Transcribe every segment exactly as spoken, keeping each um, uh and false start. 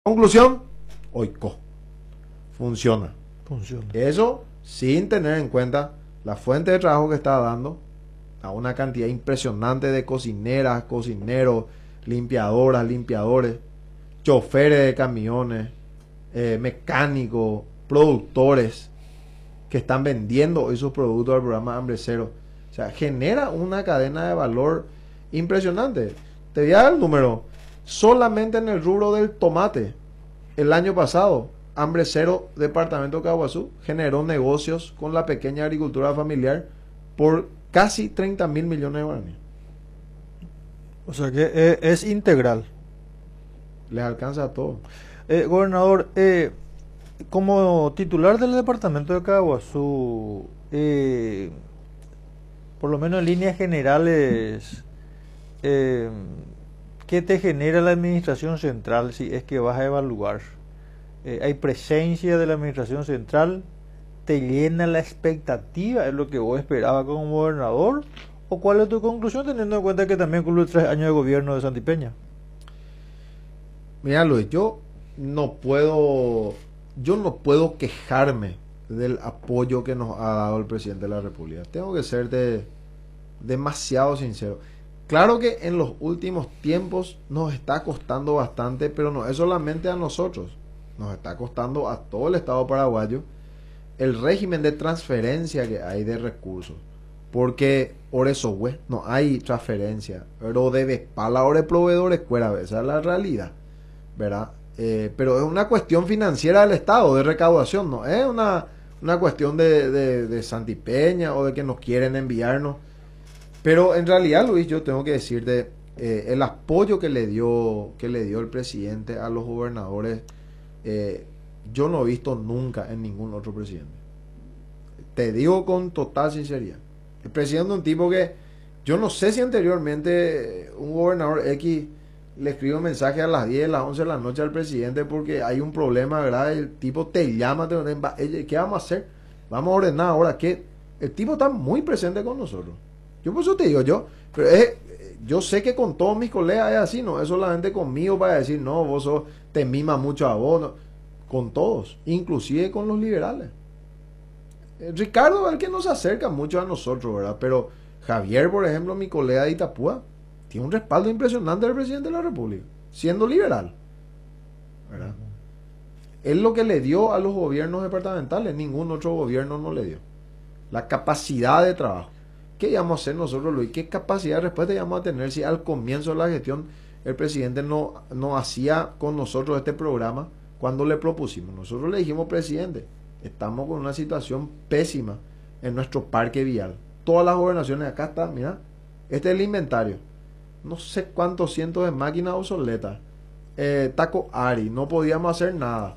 Conclusión, OICO funciona. Funciona. Eso sin tener en cuenta la fuente de trabajo que está dando a una cantidad impresionante de cocineras, cocineros, limpiadoras, limpiadores, choferes de camiones, eh, mecánicos, productores que están vendiendo hoy sus productos al programa Hambre Cero. O sea, genera una cadena de valor impresionante. Te voy a dar el número. Solamente en el rubro del tomate, el año pasado, Hambre Cero, departamento de Caguazú, generó negocios con la pequeña agricultura familiar por casi treinta mil millones de guaraníes. O sea que eh, es integral. Les alcanza a todos. Eh, gobernador, eh, como titular del departamento de Caguazú, eh, por lo menos en líneas generales, eh, ¿qué te genera la administración central si es que vas a evaluar? Eh, ¿hay presencia de la administración central? ¿Te llena la expectativa? ¿Es lo que vos esperabas como gobernador? ¿O cuál es tu conclusión teniendo en cuenta que también cumple tres años de gobierno de Santipeña? Mira, Luis, yo no puedo, yo no puedo quejarme del apoyo que nos ha dado el presidente de la República. Tengo que ser de, demasiado sincero. Claro que en los últimos tiempos nos está costando bastante, pero no es solamente a nosotros, nos está costando a todo el Estado paraguayo el régimen de transferencia que hay de recursos. Porque por eso, güey, no hay transferencia, pero de pala o de proveedores fuera, esa es la realidad, ¿verdad? Eh, pero es una cuestión financiera del Estado, de recaudación, no es una, una cuestión de, de, de Santipeña o de que nos quieren enviarnos. Pero en realidad, Luis, yo tengo que decirte, eh, el apoyo que le dio que le dio el presidente a los gobernadores, eh, yo no he visto nunca en ningún otro presidente. Te digo con total sinceridad. El presidente es un tipo que, yo no sé si anteriormente un gobernador X le escribe un mensaje a las diez, a las once de la noche al presidente porque hay un problema, ¿verdad? El tipo te llama, te, ¿qué vamos a hacer? Vamos a ordenar ahora. ¿Qué? El tipo está muy presente con nosotros. Yo por eso te digo, yo, pero es, yo sé que con todos mis colegas es así, no es solamente conmigo para decir, no, vos sos, te mima mucho a vos, no. Con todos, inclusive con los liberales. Eh, Ricardo es el que nos acerca mucho a nosotros, ¿verdad? Pero Javier, por ejemplo, mi colega de Itapúa, tiene un respaldo impresionante del presidente de la República, siendo liberal, ¿verdad? Es lo que le dio a los gobiernos departamentales, ningún otro gobierno no le dio. La capacidad de trabajo. ¿Qué íbamos a hacer nosotros, Luis? ¿Qué capacidad de respuesta íbamos a tener si al comienzo de la gestión el presidente no, no hacía con nosotros este programa cuando le propusimos? Nosotros le dijimos, presidente, estamos con una situación pésima en nuestro parque vial. Todas las gobernaciones, acá está, mira, este es el inventario. No sé cuántos cientos de máquinas obsoletas. Eh, taco Ari, no podíamos hacer nada.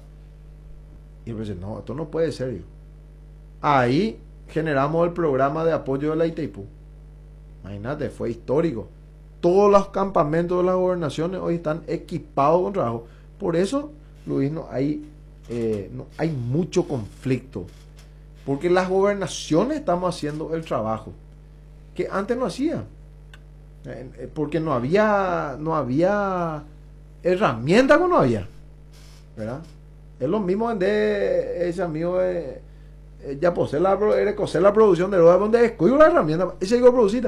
Y el presidente, no, esto no puede ser. Yo. Ahí generamos el programa de apoyo de la Itaipú. Imagínate, fue histórico. Todos los campamentos de las gobernaciones hoy están equipados con trabajo. Por eso, Luis, no hay, eh, no hay mucho conflicto. Porque las gobernaciones estamos haciendo el trabajo que antes no hacía. Eh, porque no había, no había herramientas que no había. ¿Verdad? Es lo mismo de ese amigo de ya posee la, coser la producción de droga donde escogió la herramienta y se llegó a producir.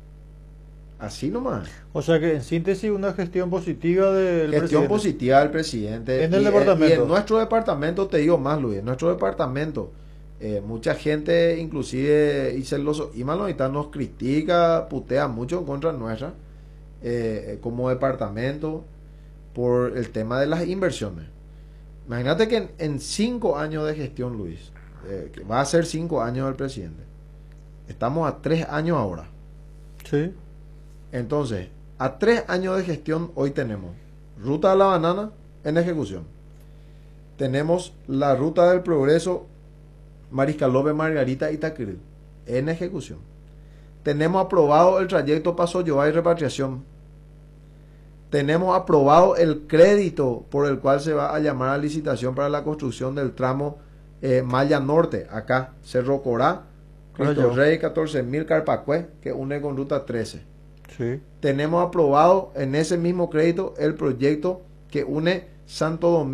Así nomás. O sea que en síntesis una gestión positiva del gestión presidente. positiva del presidente. En el y, departamento. Y en nuestro departamento, te digo más, Luis, en nuestro departamento, eh, mucha gente, inclusive y celoso y malonita, nos critica, putea mucho en contra nuestra, eh, como departamento, por el tema de las inversiones. Imagínate que en, en cinco años de gestión, Luis, Eh, que va a ser cinco años del presidente. Estamos a tres años ahora. Sí. Entonces, a tres años de gestión hoy tenemos Ruta de la Banana en ejecución. Tenemos la Ruta del Progreso Mariscal López Margarita Itaquiril en ejecución. Tenemos aprobado el trayecto Paso Yoa y Repatriación. Tenemos aprobado el crédito por el cual se va a llamar a licitación para la construcción del tramo Eh, Malla Norte, acá, Cerro Corá, Cristo Rey, catorce mil Carpacué, que une con Ruta trece. Sí. Tenemos aprobado en ese mismo crédito el proyecto que une Santo Domingo.